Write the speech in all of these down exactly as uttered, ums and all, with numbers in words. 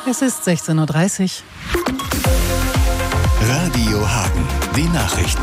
Es ist sechzehn Uhr dreißig. Radio Hagen, die Nachrichten.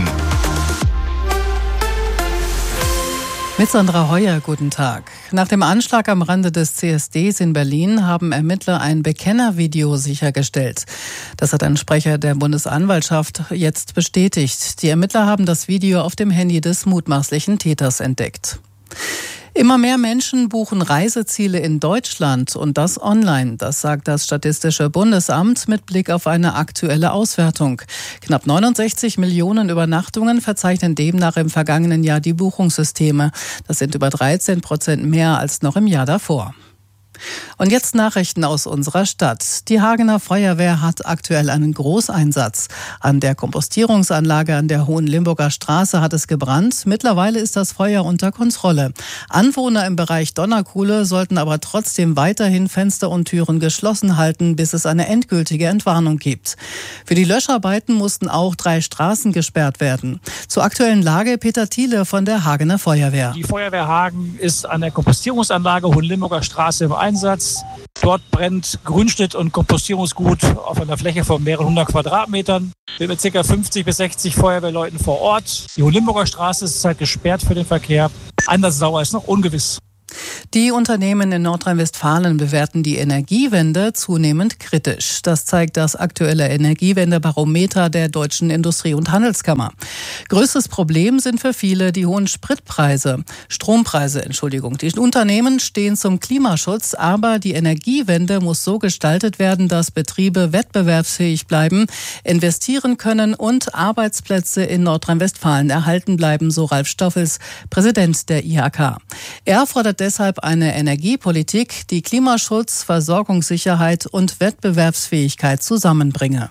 Mit Sandra Heuer, guten Tag. Nach dem Anschlag am Rande des C S Ds in Berlin haben Ermittler ein Bekennervideo sichergestellt. Das hat ein Sprecher der Bundesanwaltschaft jetzt bestätigt. Die Ermittler haben das Video auf dem Handy des mutmaßlichen Täters entdeckt. Immer mehr Menschen buchen Reiseziele in Deutschland und das online. Das sagt das Statistische Bundesamt mit Blick auf eine aktuelle Auswertung. Knapp neunundsechzig Millionen Übernachtungen verzeichnen demnach im vergangenen Jahr die Buchungssysteme. Das sind über dreizehn Prozent mehr als noch im Jahr davor. Und jetzt Nachrichten aus unserer Stadt. Die Hagener Feuerwehr hat aktuell einen Großeinsatz. An der Kompostierungsanlage an der Hohenlimburger Straße hat es gebrannt. Mittlerweile ist das Feuer unter Kontrolle. Anwohner im Bereich Donnerkuhle sollten aber trotzdem weiterhin Fenster und Türen geschlossen halten, bis es eine endgültige Entwarnung gibt. Für die Löscharbeiten mussten auch drei Straßen gesperrt werden. Zur aktuellen Lage Peter Thiele von der Hagener Feuerwehr. Die Feuerwehr Hagen ist an der Kompostierungsanlage Hohenlimburger Straße im Einsatz. Dort brennt Grünschnitt und Kompostierungsgut auf einer Fläche von mehreren hundert Quadratmetern. Wir sind mit ca. fünfzig bis sechzig Feuerwehrleuten vor Ort. Die Hohenlimburger Straße ist halt gesperrt für den Verkehr. Einsatzdauer ist noch ungewiss. Die Unternehmen in Nordrhein-Westfalen bewerten die Energiewende zunehmend kritisch. Das zeigt das aktuelle Energiewendebarometer der Deutschen Industrie- und Handelskammer. Größtes Problem sind für viele die hohen Spritpreise, Strompreise, Entschuldigung. Die Unternehmen stehen zum Klimaschutz, aber die Energiewende muss so gestaltet werden, dass Betriebe wettbewerbsfähig bleiben, investieren können und Arbeitsplätze in Nordrhein-Westfalen erhalten bleiben, so Ralf Stoffels, Präsident der I H K. Er fordert deshalb eine Energiepolitik, die Klimaschutz, Versorgungssicherheit und Wettbewerbsfähigkeit zusammenbringe.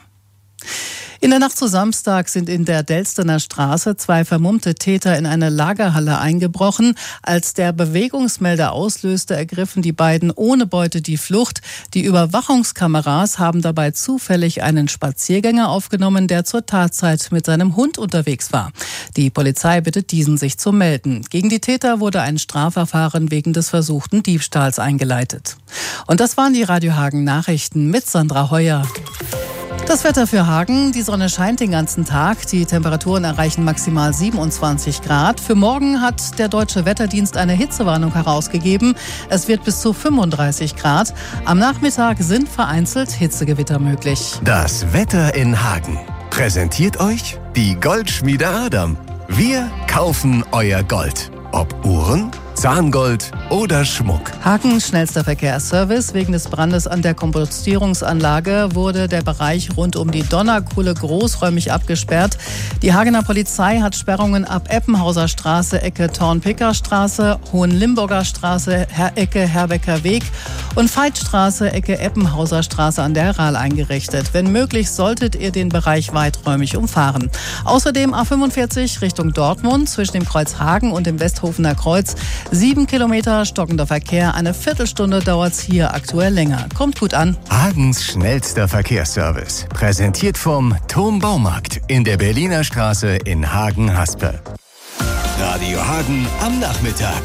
In der Nacht zu Samstag sind in der Delstener Straße zwei vermummte Täter in eine Lagerhalle eingebrochen. Als der Bewegungsmelder auslöste, ergriffen die beiden ohne Beute die Flucht. Die Überwachungskameras haben dabei zufällig einen Spaziergänger aufgenommen, der zur Tatzeit mit seinem Hund unterwegs war. Die Polizei bittet diesen, sich zu melden. Gegen die Täter wurde ein Strafverfahren wegen des versuchten Diebstahls eingeleitet. Und das waren die Radio Hagen Nachrichten mit Sandra Heuer. Das Wetter für Hagen. Die Sonne scheint den ganzen Tag. Die Temperaturen erreichen maximal siebenundzwanzig Grad. Für morgen hat der Deutsche Wetterdienst eine Hitzewarnung herausgegeben. Es wird bis zu fünfunddreißig Grad. Am Nachmittag sind vereinzelt Hitzegewitter möglich. Das Wetter in Hagen präsentiert euch die Goldschmiede Adam. Wir kaufen euer Gold. Ob Uhren, Zahngold oder Schmuck. Hagens schnellster Verkehrsservice. Wegen des Brandes an der Kompostierungsanlage wurde der Bereich rund um die Donnerkuhle großräumig abgesperrt. Die Hagener Polizei hat Sperrungen ab Eppenhauser Straße, Ecke Thorn-Picker Straße, Hohenlimburger Straße, Her- Ecke Herbecker Weg und Veitstraße, Ecke Eppenhauser Straße an der Rahl eingerichtet. Wenn möglich, solltet ihr den Bereich weiträumig umfahren. Außerdem A fünfundvierzig Richtung Dortmund zwischen dem Kreuz Hagen und dem Westhofener Kreuz. Sieben Kilometer stockender Verkehr. Eine Viertelstunde dauert's hier aktuell länger. Kommt gut an. Hagens schnellster Verkehrsservice. Präsentiert vom Thom Baumarkt in der Berliner Straße in Hagen-Haspe. Radio Hagen am Nachmittag.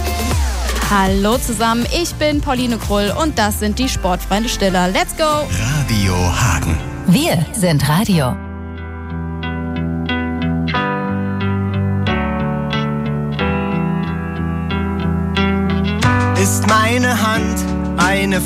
Hallo zusammen, ich bin Pauline Krull und das sind die Sportfreunde Stiller. Let's go! Radio Hagen. Wir sind Radio. Ist meine Hand eine